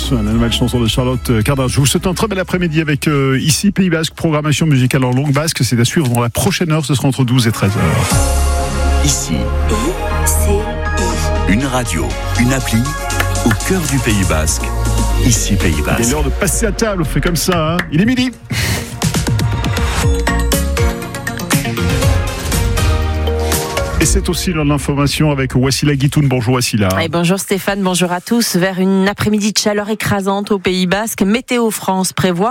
France, la nouvelle chanson de Charlotte Cardin. Je vous souhaite un très bel après-midi avec ici Pays Basque, programmation musicale en langue basque. C'est à suivre dans la prochaine heure, ce sera entre 12 et 13 heures. Ici, une radio, une appli au cœur du Pays Basque. Ici Pays Basque. Il est l'heure de passer à table, on fait comme ça, hein. Il est midi. Et c'est aussi l'information avec Wassila Guitoun. Bonjour Wassila. Et bonjour Stéphane, bonjour à tous. Vers une après-midi de chaleur écrasante au Pays Basque, Météo France prévoit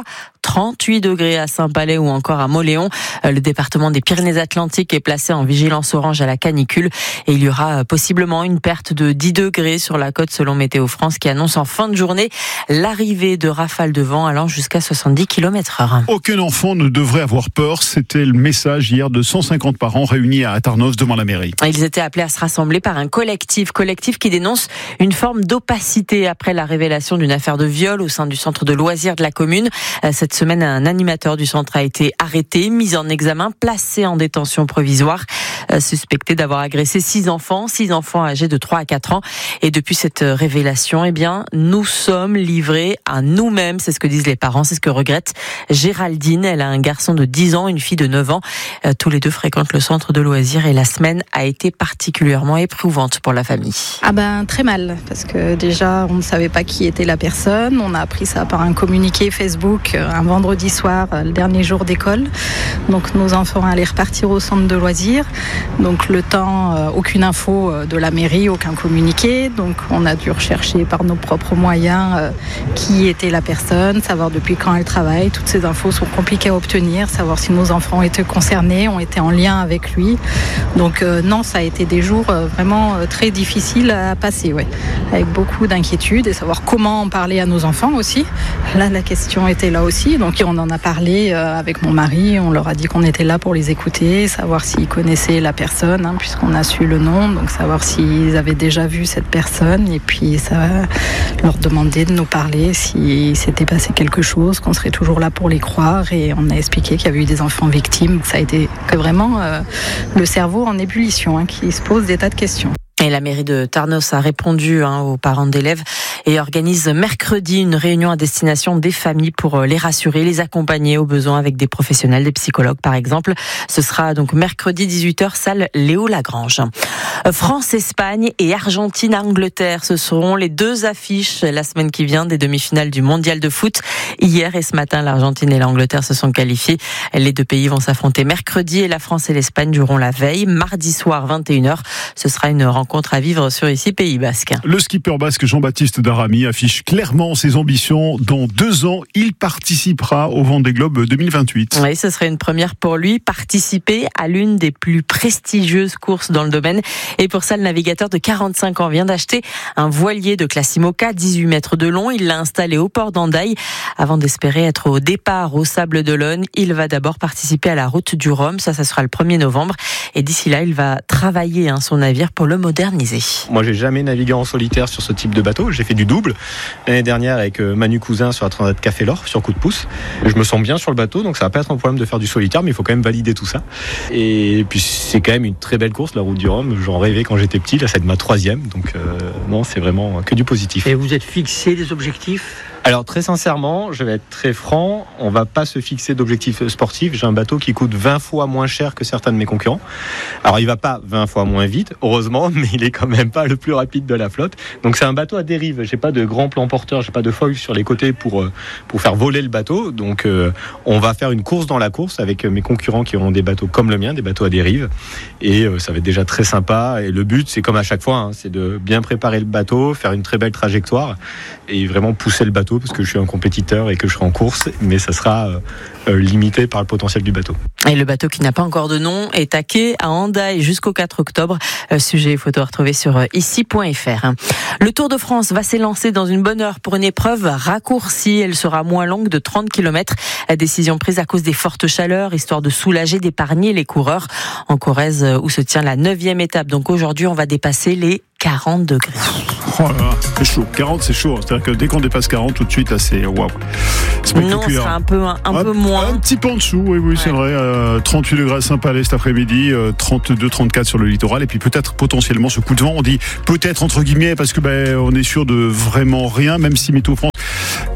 38 degrés à Saint-Palais ou encore à Mauléon. Le département des Pyrénées-Atlantiques est placé en vigilance orange à la canicule et il y aura possiblement une perte de 10 degrés sur la côte selon Météo France qui annonce en fin de journée l'arrivée de rafales de vent allant jusqu'à 70 km/h. Aucun enfant ne devrait avoir peur. C'était le message hier de 150 parents réunis à Atarnos devant la mairie. Ils étaient appelés à se rassembler par un collectif qui dénonce une forme d'opacité après la révélation d'une affaire de viol au sein du centre de loisirs de la commune. Cette semaine, un animateur du centre a été arrêté, mis en examen, placé en détention provisoire, suspecté d'avoir agressé 6 enfants âgés de 3 à 4 ans. Et depuis cette révélation, nous sommes livrés à nous-mêmes. C'est ce que disent les parents, c'est ce que regrette Géraldine. Elle a un garçon de 10 ans, une fille de 9 ans. Tous les deux fréquentent le centre de loisirs et la semaine a été particulièrement éprouvante pour la famille. Très mal, parce que déjà, on ne savait pas qui était la personne. On a appris ça par un communiqué Facebook un vendredi soir, le dernier jour d'école. Donc nos enfants allaient repartir au centre de loisirs. Donc le temps, aucune info de la mairie, aucun communiqué. Donc on a dû rechercher par nos propres moyens qui était la personne, savoir depuis quand elle travaille. Toutes ces infos sont compliquées à obtenir, savoir si nos enfants étaient concernés, ont été en lien avec lui. Donc non, ça a été des jours vraiment très difficiles à passer, avec beaucoup d'inquiétude et savoir comment en parler à nos enfants aussi. Là, la question était là aussi, donc on en a parlé avec mon mari, on leur a dit qu'on était là pour les écouter, savoir s'ils connaissaient la personne, puisqu'on a su le nom, donc savoir s'ils avaient déjà vu cette personne, et puis ça leur demander de nous parler s'il s'était passé quelque chose, qu'on serait toujours là pour les croire, et on a expliqué qu'il y avait eu des enfants victimes. Ça a été que vraiment le cerveau en ébullition, qui se pose des tas de questions. Et la mairie de Tarnos a répondu aux parents d'élèves et organise mercredi une réunion à destination des familles pour les rassurer, les accompagner aux besoins avec des professionnels, des psychologues par exemple. Ce sera donc mercredi 18h, salle Léo Lagrange. France-Espagne et Argentine-Angleterre, ce seront les deux affiches la semaine qui vient des demi-finales du mondial de foot. Hier et ce matin, l'Argentine et l'Angleterre se sont qualifiés. Les deux pays vont s'affronter mercredi et la France et l'Espagne joueront la veille. Mardi soir, 21h, ce sera une rencontre à vivre sur ici Pays Basque. Le skipper basque Jean-Baptiste Daramy affiche clairement ses ambitions. Dans 2 ans, il participera au Vendée Globe 2028. Oui, ce serait une première pour lui, participer à l'une des plus prestigieuses courses dans le domaine. Et pour ça, le navigateur de 45 ans vient d'acheter un voilier de classe IMOCA, 18 mètres de long. Il l'a installé au port d'Hendaye. Avant d'espérer être au départ au Sable d'Olonne, il va d'abord participer à la route du Rhum. Ça sera le 1er novembre. Et d'ici là, il va travailler son navire pour le moderniser. Moi, j'ai jamais navigué en solitaire sur ce type de bateau. J'ai fait du double l'année dernière avec Manu Cousin sur la Transat Café l'Or sur coup de pouce. Je me sens bien sur le bateau, donc ça va pas être un problème de faire du solitaire, mais il faut quand même valider tout ça. Et puis c'est quand même une très belle course, la route du Rhum. J'en rêvais quand j'étais petit. Là, c'est ma 3e, donc non, c'est vraiment que du positif. Et vous êtes fixé des objectifs ? Alors très sincèrement, je vais être très franc, on va pas se fixer d'objectifs sportifs. J'ai un bateau qui coûte 20 fois moins cher que certains de mes concurrents. Alors il va pas 20 fois moins vite, heureusement, mais il est quand même pas le plus rapide de la flotte. Donc c'est un bateau à dérive. J'ai pas de grand plan porteur, j'ai pas de foil sur les côtés pour faire voler le bateau. Donc on va faire une course dans la course avec mes concurrents qui auront des bateaux comme le mien, des bateaux à dérive. Et ça va être déjà très sympa. Et le but, c'est comme à chaque fois, c'est de bien préparer le bateau, faire une très belle trajectoire et vraiment pousser le bateau parce que je suis un compétiteur et que je serai en course, mais ça sera limité par le potentiel du bateau. Et le bateau qui n'a pas encore de nom est à quai à Hendaye jusqu'au 4 octobre. Sujet et photo à retrouver sur ici.fr. Le Tour de France va s'élancer dans une bonne heure pour une épreuve raccourcie. Elle sera moins longue de 30 km. Décision prise à cause des fortes chaleurs, histoire de soulager, d'épargner les coureurs. En Corrèze, où se tient la 9e étape. Donc aujourd'hui, on va dépasser les 40 degrés. Oh là là, c'est chaud. 40, c'est chaud. C'est-à-dire que dès qu'on dépasse 40, tout de suite, c'est waouh. Non, ce sera un peu moins. Un petit peu en dessous, oui, c'est vrai. 38 degrés à Saint-Palais cet après-midi, 32, 34 sur le littoral. Et puis peut-être potentiellement ce coup de vent. On dit peut-être entre guillemets parce que on est sûr de vraiment rien, même si Météo France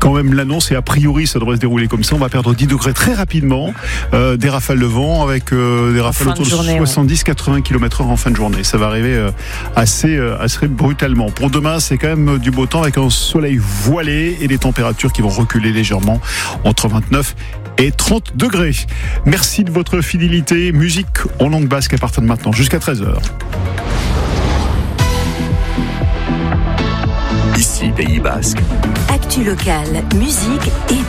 quand même l'annonce et a priori ça devrait se dérouler comme ça. On va perdre 10 degrés très rapidement, des rafales de vent avec des rafales autour de 70-80 km/h en fin de journée. Ça va arriver assez brutalement. Pour demain, c'est quand même du beau temps avec un soleil voilé et des températures qui vont reculer légèrement entre 29 et 30 degrés. Merci de votre fidélité. Musique en langue basque à partir de maintenant jusqu'à 13h. Ici Pays Basque. Actu locale, musique et